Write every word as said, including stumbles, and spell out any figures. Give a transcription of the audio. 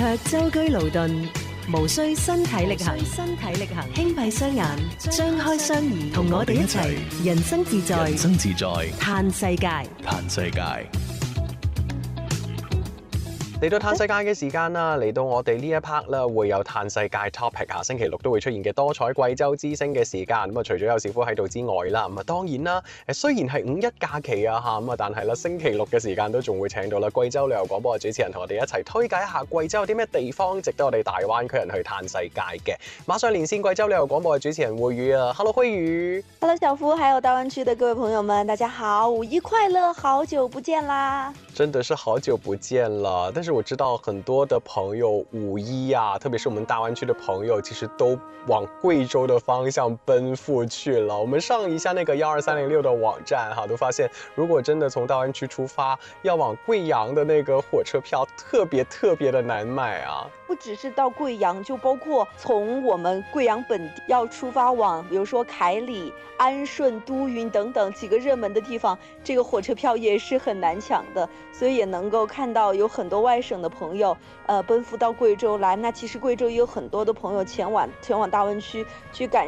卻舟車勞頓，無需身體力行。身體力行，輕閉雙眼，張開雙耳，同我哋一齊人生自在， 人生自在， 嘆世界， 嘆世界。 嚟到嘆世界嘅時間啦，嚟到我哋呢一 part 啦，會有嘆世界 topic 下星期六都會出現嘅多彩貴州之聲嘅時間。咁啊，除咗有小夫喺度之外啦，咁啊當然啦，誒雖然係五一假期啊嚇，咁啊但係啦，星期六嘅時間都仲會請到啦貴州旅遊廣播嘅主持人同我哋一齊推介一下貴州有啲咩地方值得我哋大灣區人去嘆世界嘅。馬上連線貴州旅遊廣播嘅主持人慧宇啊 ，Hello 慧宇 ，Hello 小夫，還有大灣區的各位朋友們，大家好，五一快樂，好久不見啦！ 真的是好久不見了，但是我知道很多的朋友五一啊，特別是我們大灣區的朋友，其實都往貴州的方向奔赴去了。我們上一下那個一二三零六的網站哈，都發現如果真的從大灣區出發，要往貴陽的那個火車票特別特別的難買啊。 不只是到貴陽，就包括從我們貴陽本地要出發往，比如說凱里、安順、都雲等等幾個熱門的地方，這個火車票也是很難搶的，所以也能夠看到有很多外省的朋友，呃，奔赴到貴州來。那其實貴州也有很多的朋友前往前往大灣區去感